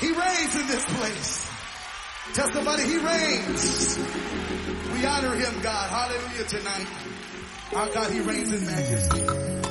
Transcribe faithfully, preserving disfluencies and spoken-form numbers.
He reigns in this place. Tell somebody he reigns. We honor him, God. Hallelujah tonight. Our God, he reigns in majesty.